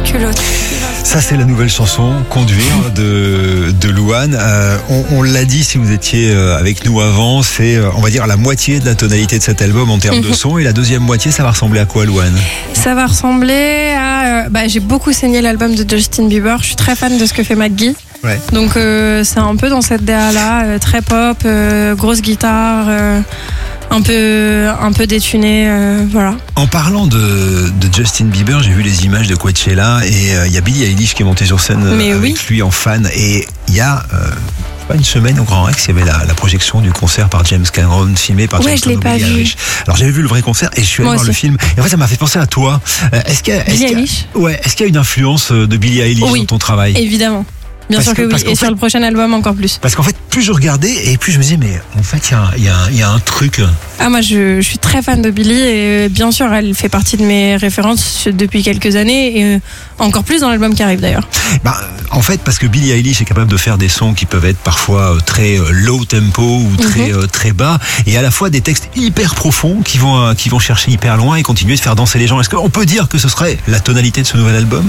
culotte. Ça, c'est la nouvelle chanson Conduire de Louane. On l'a dit, si vous étiez avec nous avant, c'est, on va dire, la moitié de la tonalité de cet album en termes de son. Et la deuxième moitié, ça va ressembler à quoi, Louane? Ça va ressembler à... j'ai beaucoup saigné l'album de Justin Bieber. Je suis très fan de ce que fait McGee. Ouais. Donc c'est un peu dans cette DA-là, très pop, grosse guitare, un peu détuné, voilà. En parlant de Justin Bieber, j'ai vu les images de Coachella et il y a Billie Eilish qui est montée sur scène avec lui en fan. Et il y a... pas une semaine au Grand Rex, il y avait la projection du concert par James Cameron, filmé par James Cameron. Ouais, je l'ai pas vu. Alors j'avais vu le vrai concert et je suis allé voir le film. Et en fait, ça m'a fait penser à toi. Est-ce qu'il y a une influence de Billie Eilish dans ton travail? Évidemment. Bien sûr que oui, et sur le prochain album encore plus. Parce qu'en fait, plus je regardais et plus je me disais, mais en fait, il y a un truc. Ah, moi, je suis très fan de Billie et bien sûr, elle fait partie de mes références depuis quelques années et encore plus dans l'album qui arrive d'ailleurs. En fait, parce que Billie Eilish est capable de faire des sons qui peuvent être parfois très low tempo ou très bas et à la fois des textes hyper profonds qui vont chercher hyper loin et continuer de faire danser les gens. Est-ce qu'on peut dire que ce serait la tonalité de ce nouvel album?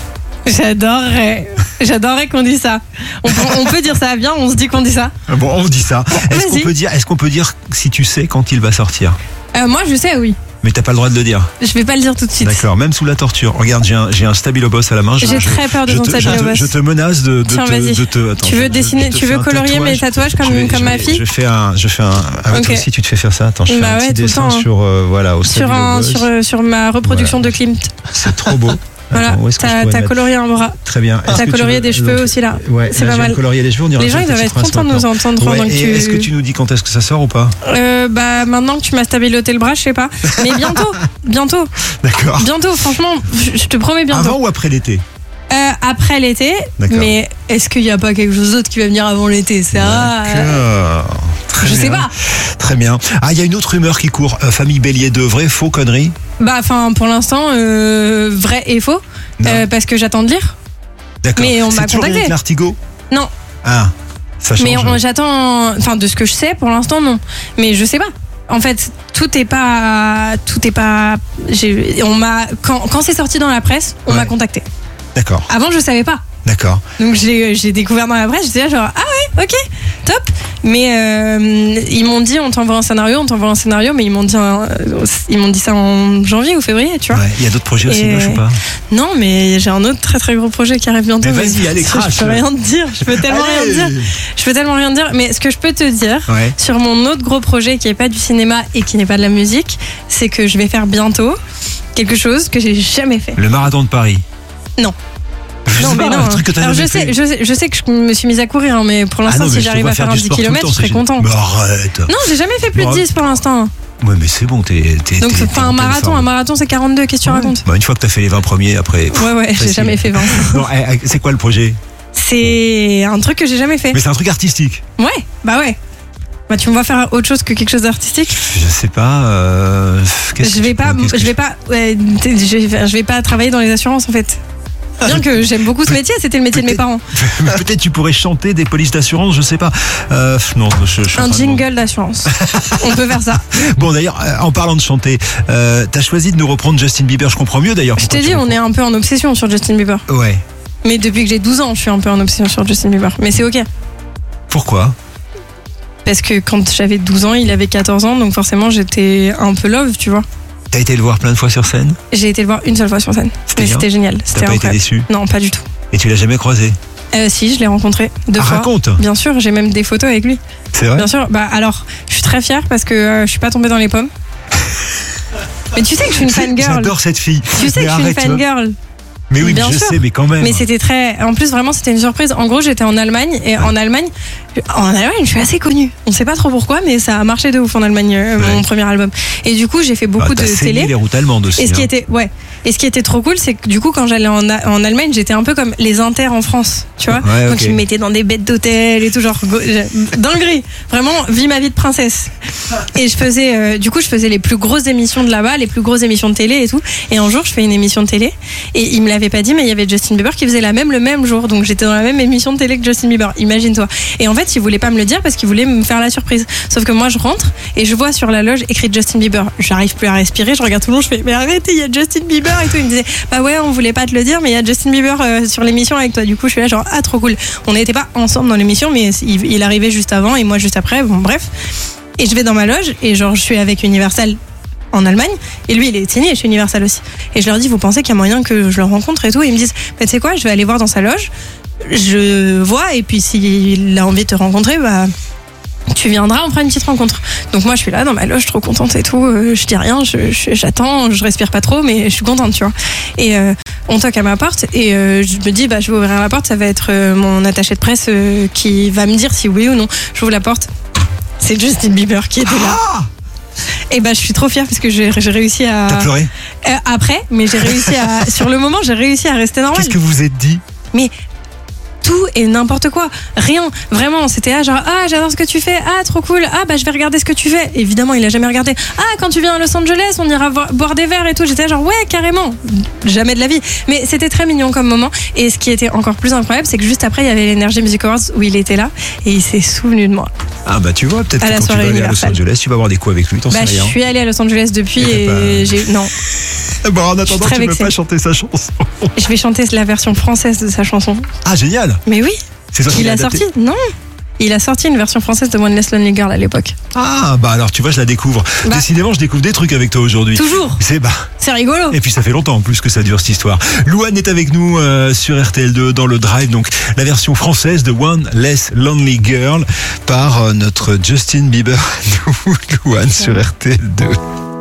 J'adorerais qu'on dise ça. On peut dire ça, viens, on se dit qu'on dit ça. Bon, on dit ça. Est-ce qu'on peut dire si tu sais quand il va sortir? Moi, je sais, oui. Mais t'as pas le droit de le dire. Je vais pas le dire tout de suite. D'accord, même sous la torture. Regarde, j'ai un Stabilo Boss à la main. J'ai très peur de ton Stabilo Boss. Je te menace de te. Attends, tu veux dessiner, tu veux colorier mes tatouages comme ma fille? Je fais un. Toi aussi, tu te fais faire ça. Attends, je fais un petit dessin sur au Stabilo Boss. Sur ma reproduction de Klimt. C'est trop beau. Voilà, t'as colorié un bras. Très bien. T'as colorié des cheveux aussi là. Ouais, c'est pas mal. Colorié les cheveux, les gens ils doivent être contents de nous entendre pendant que tu. Est-ce que tu nous dis quand est-ce que ça sort ou pas? Maintenant que tu m'as stabiloté le bras, je sais pas. Mais bientôt. D'accord. Bientôt, franchement, je te promets bientôt. Avant ou après l'été? Après l'été. Mais est-ce qu'il n'y a pas quelque chose d'autre qui va venir avant l'été? Ça. D'accord. Je sais pas. Très bien. Il y a une autre rumeur qui court. Famille Bélier 2, vrai, faux, connerie? Pour l'instant, vrai et faux. Parce que j'attends de lire. D'accord. Mais on m'a contacté. C'est Lartigot? Non. Ah, ça change. Mais j'attends. Enfin, de ce que je sais, pour l'instant, non. Mais je sais pas. En fait, tout est pas. Quand c'est sorti dans la presse, on m'a contacté. D'accord. Avant, je savais pas. D'accord. Donc j'ai découvert dans la presse, j'étais là genre ah ouais, ok, top. Mais ils m'ont dit on t'envoie un scénario, mais ils m'ont dit ça en janvier ou février, tu vois. Ouais, il y a d'autres projets aussi gauche ou pas? Non, mais j'ai un autre très très gros projet qui arrive bientôt. Mais vas-y, allez, crache. Je peux rien te dire, je peux tellement rien dire. Mais ce que je peux te dire sur mon autre gros projet qui est pas du cinéma et qui n'est pas de la musique, c'est que je vais faire bientôt quelque chose que j'ai jamais fait. Le marathon de Paris? Non. Un truc que alors je sais que je me suis mise à courir, mais pour l'instant, si j'arrive à faire un 10 km, je serais content. Mais arrête. Non, j'ai jamais fait plus de 10 pour l'instant. Ouais, mais c'est bon, donc c'est pas un marathon, c'est 42, qu'est-ce que tu racontes? Une fois que t'as fait les 20 premiers, après. Ouais, j'ai jamais fait 20. Non, c'est quoi le projet? C'est un truc que j'ai jamais fait. Mais c'est un truc artistique? Ouais. Tu me vois faire autre chose que quelque chose d'artistique? Je sais pas. Je vais pas travailler dans les assurances en fait. Bien que j'aime beaucoup ce métier, c'était le métier de mes parents. Peut-être tu pourrais chanter des polices d'assurance, je sais pas. Non, un jingle d'assurance. On peut faire ça. Bon d'ailleurs, en parlant de chanter, t'as choisi de nous reprendre Justin Bieber, je comprends mieux d'ailleurs. Je t'ai dit, on est un peu en obsession sur Justin Bieber. Ouais. Mais depuis que j'ai 12 ans, je suis un peu en obsession sur Justin Bieber. Mais c'est ok. Pourquoi? Parce que quand j'avais 12 ans, il avait 14 ans, donc forcément j'étais un peu love, tu vois. T'as été le voir plein de fois sur scène? J'ai été le voir une seule fois sur scène. Mais c'était génial. T'as pas été déçu? Non, pas du tout. Et tu l'as jamais croisé? Si, je l'ai rencontré 2 fois. Raconte! Bien sûr, j'ai même des photos avec lui. C'est vrai? Bien sûr. Alors, je suis très fière parce que je suis pas tombée dans les pommes. Mais tu sais que je suis une fangirl. J'adore cette fille. Tu sais que je suis une fangirl. Mais oui, je sais, mais quand même. Mais c'était en plus, vraiment, c'était une surprise. En gros, j'étais en Allemagne et en Allemagne, je suis assez connue. On sait pas trop pourquoi, mais ça a marché de ouf en Allemagne, mon premier album. Et du coup, j'ai fait beaucoup de télé. Les routes allemandes aussi. Et ce qui était trop cool, c'est que du coup, quand j'allais en Allemagne, j'étais un peu comme les inters en France, tu vois. Donc ils me mettaient dans des bêtes d'hôtel et tout, genre dinguerie. Vraiment, vis ma vie de princesse. Et je faisais les plus grosses émissions de là-bas, les plus grosses émissions de télé et tout. Et un jour, je fais une émission de télé et il me me l'avez pas dit, mais il y avait Justin Bieber qui faisait le même jour. Donc j'étais dans la même émission de télé que Justin Bieber, imagine-toi. Et en fait, il voulait pas me le dire parce qu'il voulait me faire la surprise. Sauf que moi, je rentre et je vois sur la loge écrit Justin Bieber. J'arrive plus à respirer, je regarde tout le monde, je fais mais arrêtez, il y a Justin Bieber et tout. Il me disait bah ouais, on voulait pas te le dire, mais il y a Justin Bieber sur l'émission avec toi. Du coup, je suis là genre ah trop cool. On n'était pas ensemble dans l'émission, mais il arrivait juste avant et moi juste après. Bon bref. Et je vais dans ma loge et genre je suis avec Universal en Allemagne et lui il est signé chez Universal aussi. Et je leur dis vous pensez qu'il y a moyen que je le rencontre et tout. Et ils me disent bah tu sais quoi, je vais aller voir dans sa loge. Je vois et puis s'il a envie de te rencontrer bah tu viendras, on fera une petite rencontre. Donc moi je suis là dans ma loge trop contente et tout, je dis rien, j'attends, je respire pas trop mais je suis contente tu vois. Et on toque à ma porte et je me dis bah je vais ouvrir la porte, ça va être mon attaché de presse qui va me dire si oui ou non. J'ouvre la porte, c'est Justin Bieber qui était là. Et bah je suis trop fière parce que j'ai réussi à... T'as pleuré après, mais j'ai réussi à... Sur le moment j'ai réussi à rester normale. Qu'est-ce que vous vous êtes dit? Mais tout et n'importe quoi, rien, vraiment, c'était là genre ah j'adore ce que tu fais, ah trop cool, ah bah je vais regarder ce que tu fais. Évidemment il a jamais regardé, ah quand tu viens à Los Angeles on ira boire des verres et tout. J'étais là genre ouais carrément, jamais de la vie, mais c'était très mignon comme moment. Et ce qui était encore plus incroyable c'est que juste après il y avait l'Energy Music Awards où il était là et il s'est souvenu de moi. Ah bah tu vois, peut-être que quand tu vas aller à Los Angeles tu vas avoir des coups avec lui, t'en sais rien. Je suis allée à Los Angeles depuis et j'ai... Non. Bon, en attendant, tu peux pas chanter sa chanson. Je vais chanter la version française de sa chanson. Ah, génial. Mais oui. C'est toi qui l'as sorti. Non. Il a sorti une version française de One Less Lonely Girl à l'époque. Ah, bah alors tu vois, je la découvre. Décidément, je découvre des trucs avec toi aujourd'hui. Toujours. C'est rigolo. Et puis ça fait longtemps en plus que ça dure cette histoire. Louane est avec nous sur RTL2 dans le Drive, donc la version française de One Less Lonely Girl par notre Justin Bieber. Louane sur RTL2.